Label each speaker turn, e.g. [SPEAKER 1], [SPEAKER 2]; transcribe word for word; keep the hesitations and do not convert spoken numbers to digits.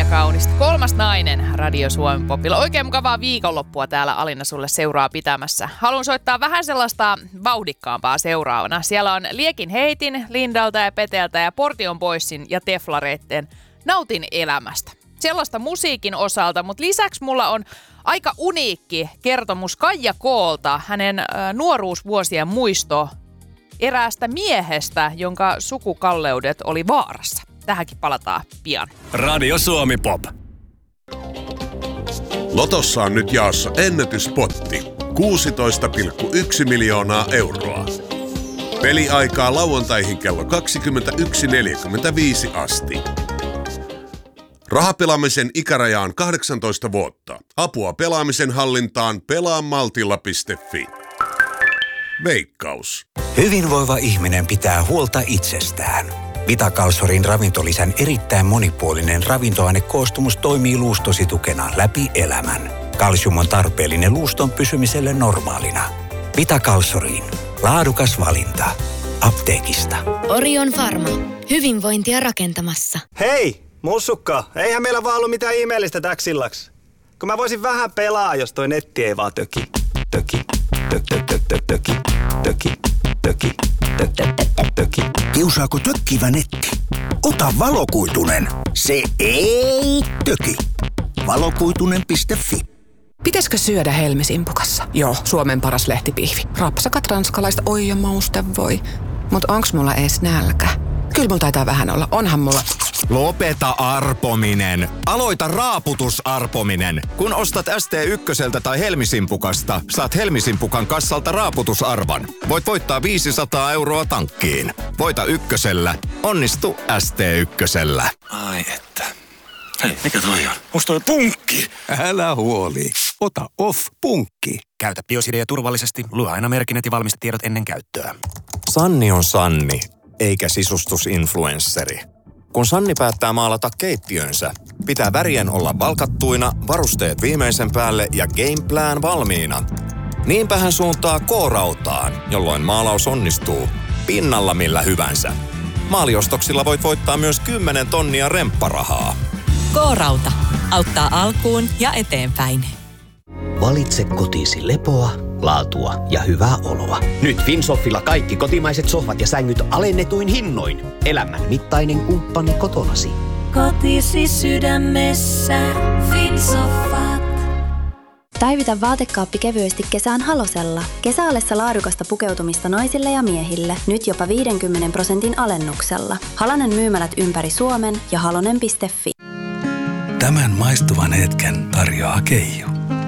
[SPEAKER 1] kaunista. Kolmas nainen Radio Suomi Popilla. Oikein mukavaa viikonloppua täällä Alina sulle seuraa pitämässä. Haluan soittaa vähän sellaista vauhdikkaampaa seuraavana. Siellä on Liekin Heitin, Lindalta ja Peteltä ja Portion Boysin ja Teflareitten Nautin elämästä. Sellaista musiikin osalta, mutta lisäksi mulla on aika uniikki kertomus Kaija Koolta, hänen nuoruusvuosien muisto eräästä miehestä, jonka sukukalleudet oli vaarassa. Tähänkin palataan pian.
[SPEAKER 2] Radio Suomi Pop.
[SPEAKER 3] Lotossa on nyt jaossa ennätyspotti. kuusitoista pilkku yksi miljoonaa euroa. Peliaikaa lauantaihin kello kaksikymmentäyksi neljäkymmentäviisi asti. Rahapelaamisen ikäraja on kahdeksantoista vuotta. Apua pelaamisen hallintaan pelaamaltilla piste fi. Veikkaus.
[SPEAKER 4] Hyvinvoiva ihminen pitää huolta itsestään. Vitakalsorin ravintolisän erittäin monipuolinen ravintoainekoostumus toimii luustosi tukena läpi elämän. Kalsium on tarpeellinen luuston pysymiselle normaalina. Vitakalsoriin. Laadukas valinta. Apteekista.
[SPEAKER 5] Orion Pharma. Hyvinvointia rakentamassa.
[SPEAKER 6] Hei! Mussukka, eihän meillä vaan ollut mitään ihmeellistä täksillaks. Kun mä voisin vähän pelaa, jos toi netti ei vaan töki. Töki. Tök, tök, tök, tök, töki. Töki. Töki. Tök, tök, tök, töki.
[SPEAKER 7] Kiusaako tökkivä netti? Ota valokuitunen. Se ei töki. valokuitunen piste fi.
[SPEAKER 8] Pitäisikö syödä helmisimpukassa? Joo, Suomen paras lehtipihvi. Rapsakat ranskalaista, oi ja mauste voi. Mut onks mulla ees nälkä? Kyllä mulla taitaa vähän olla. Onhan mulla...
[SPEAKER 9] Lopeta arpominen. Aloita raaputusarpominen. Kun ostat S T ykköseltä tai Helmisimpukasta, saat Helmisimpukan kassalta raaputusarvan. Voit voittaa viisisataa euroa tankkiin. Voita ykkösellä. Onnistu S T ykkösellä.
[SPEAKER 2] Ai että. Hei, mikä toi on? Musta toi punkki.
[SPEAKER 7] Älä huoli. Ota off-punkki.
[SPEAKER 10] Käytä Biosideja turvallisesti. Lue aina merkinnät ja valmistetiedot ennen käyttöä.
[SPEAKER 9] Sanni on Sanni, eikä sisustusinfluensseri. Kun Sanni päättää maalata keittiönsä, pitää värien olla valkattuina, varusteet viimeisen päälle ja gameplan valmiina. Niinpä hän suuntaa K-rautaan, jolloin maalaus onnistuu pinnalla millä hyvänsä. Maaliostoksilla voit voittaa myös kymmenen tonnia rempparahaa.
[SPEAKER 11] K-rauta. Auttaa alkuun ja eteenpäin.
[SPEAKER 12] Valitse kotiisi lepoa, laatua ja hyvää oloa. Nyt Finsoffilla kaikki kotimaiset sohvat ja sängyt alennetuin hinnoin. Elämän mittainen kumppani kotonasi.
[SPEAKER 13] Kotisi sydämessä. Finsoffat.
[SPEAKER 14] Päivitä vaatekaappi kevyesti kesään Halosella. Kesäalessa laadukasta pukeutumista naisille ja miehille. Nyt jopa viidenkymmenen prosentin alennuksella. Halonen myymälät ympäri Suomen ja halonen piste fi.
[SPEAKER 7] Tämän maistuvan hetken tarjoaa Keijo.